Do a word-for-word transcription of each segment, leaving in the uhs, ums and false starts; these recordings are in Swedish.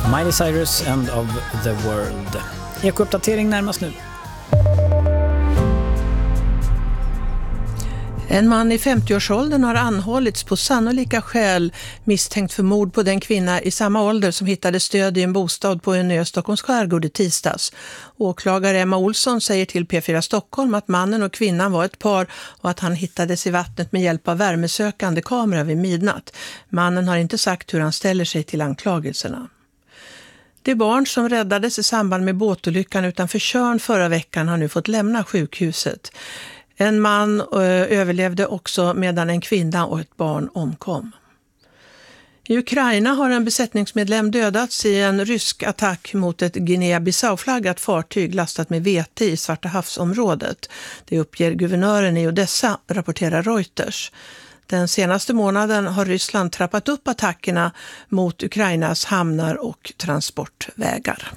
Miley Cyrus, End of the World. Eko-uppdatering närmast nu. En man i femtioårsåldern har anhållits på sannolika skäl misstänkt för mord på den kvinna i samma ålder som hittade stöd i en bostad på en ö i Stockholms skärgård i tisdags. Åklagare Emma Olsson säger till P fyra Stockholm att mannen och kvinnan var ett par och att han hittades i vattnet med hjälp av värmesökande kamera vid midnatt. Mannen har inte sagt hur han ställer sig till anklagelserna. Det barn som räddades i samband med båtolyckan utanför Tjörn förra veckan har nu fått lämna sjukhuset. En man överlevde också medan en kvinna och ett barn omkom. I Ukraina har en besättningsmedlem dödats i en rysk attack mot ett Guinea-Bissau-flaggat fartyg lastat med vete i Svarta havsområdet. Det uppger guvernören i Odessa, rapporterar Reuters. Den senaste månaden har Ryssland trappat upp attackerna mot Ukrainas hamnar och transportvägar.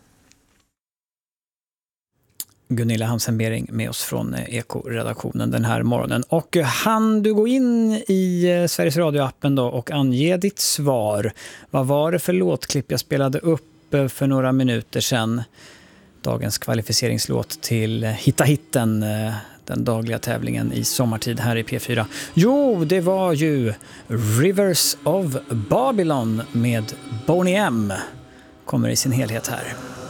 Gunilla Hansenbering med oss från Eko-redaktionen den här morgonen. Och hann du gå in i Sveriges Radio-appen då och ange ditt svar? Vad var det för låtklipp jag spelade upp för några minuter sedan? Dagens kvalificeringslåt till Hitta hitten, den dagliga tävlingen i sommartid här i P fyra. Jo, det var ju Rivers of Babylon med Boney M. Kommer i sin helhet här.